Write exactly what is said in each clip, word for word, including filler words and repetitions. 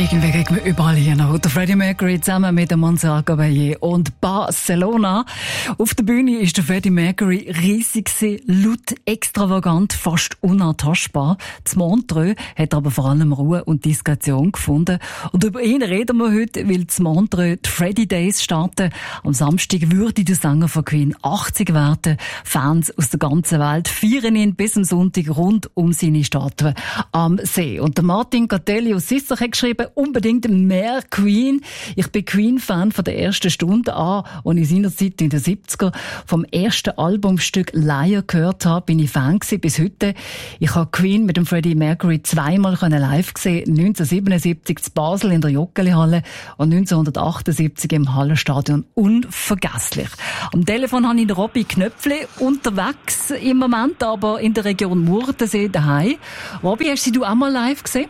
Irgendwie kriegt man überall hier noch. Der Freddie Mercury zusammen mit dem Montserrat Caballé und Barcelona. Auf der Bühne ist der Freddie Mercury riesig, laut, extravagant, fast unantastbar. Das Montreux hat aber vor allem Ruhe und Diskretion gefunden. Und über ihn reden wir heute, weil das Montreux die Freddie Days starten. Am Samstag würde der Sänger von Queen achtzig werden. Fans aus der ganzen Welt feiern ihn bis am Sonntag rund um seine Statue am See. Und der Martin Catelli aus Sissach hat geschrieben, unbedingt mehr Queen. Ich bin Queen-Fan von der ersten Stunde an, als ich seinerzeit in den siebziger vom ersten Albumstück Liar gehört habe, bin ich Fan gewesen bis heute. Ich habe Queen mit dem Freddie Mercury zweimal live gesehen, neunzehnhundertsiebenundsiebzig in Basel in der Joggeli-Halle und neunzehnhundertachtundsiebzig im Hallenstadion. Unvergesslich. Am Telefon habe ich den Robby Knöpfli unterwegs im Moment, aber in der Region Murtensee daheim. Robby, hast du auch mal live gesehen?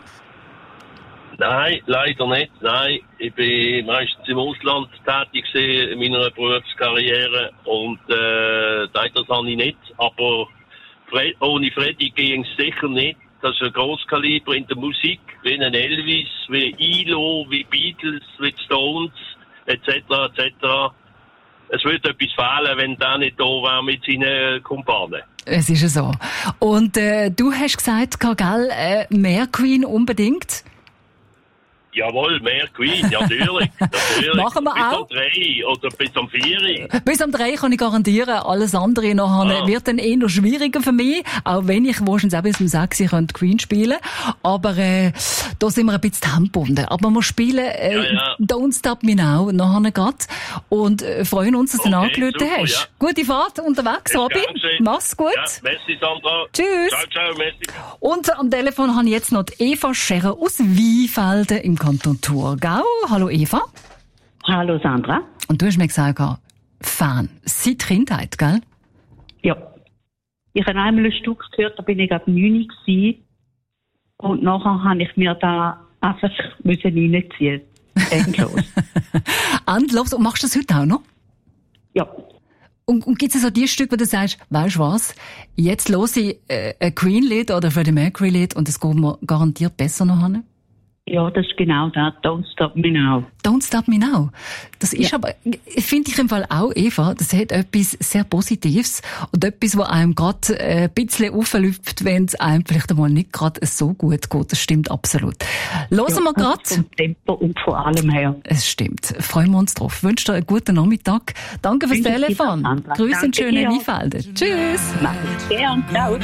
Nein, leider nicht. Nein, ich bin meistens im Ausland tätig in meiner Berufskarriere und äh, das habe ich nicht. Aber Fred, ohne Freddy ging es sicher nicht. Das ist ein Grosskaliber in der Musik, wie ein Elvis, wie I L O, wie Beatles, wie Stones, et cetera et cetera. Es würde etwas fehlen, wenn der nicht da wäre mit seinen Kumpanen. Es ist ja so. Und äh, du hast gesagt, gell, äh, mehr Queen unbedingt? Jawohl, mehr Queen, ja, natürlich. natürlich. Machen wir bis auch. Bis am drei oder bis am vier. Bis am drei kann ich garantieren. Alles andere nachher ah. wird dann eher schwieriger für mich. Auch wenn ich wahrscheinlich auch bis um sechs könnte Queen spielen. Aber äh, da sind wir ein bisschen handgebunden. Aber wir spielen äh, ja, ja. Don't Stop Me Now nachher grad. Und äh, freuen uns, dass du okay, angerufen super, hast. Ja. Gute Fahrt unterwegs, Robby. Mach's gut. Ja, merci, Sandra. Tschüss. Ciao, ciao, merci. Und am Telefon habe ich jetzt noch die Eva Scherer aus Weinfelden im Kanton Thurgau. Hallo Eva. Hallo Sandra. Und du hast mir gesagt, Fan seit Kindheit, gell? Ja. Ich habe einmal ein Stück gehört, da bin ich gerade neun gewesen. Und nachher habe ich mir da einfach reinziehen. Endlos. Endlos. Und machst du das heute auch noch? Ja. Und, und gibt es so die Stücke, wo du sagst, weißt du was, jetzt höre ich äh, ein Queen-Lied oder ein Freddie Mercury-Lied und es geht mir garantiert besser noch hin? Ja, das ist genau das. Don't Stop Me Now. Don't Stop Me Now. Das ist ja. aber, finde ich im Fall auch, Eva, das hat etwas sehr Positives und etwas, was einem gerade ein bisschen auflüpft, wenn es einem vielleicht einmal nicht gerade so gut geht. Das stimmt absolut. Hören ja, wir gerade. Vom Tempo und von allem her. Es stimmt. Freuen wir uns drauf. Ich wünsche dir einen guten Nachmittag. Danke fürs Telefon. Grüße und schöne Weinfelder. Tschüss. Mach ich gern. Ciao.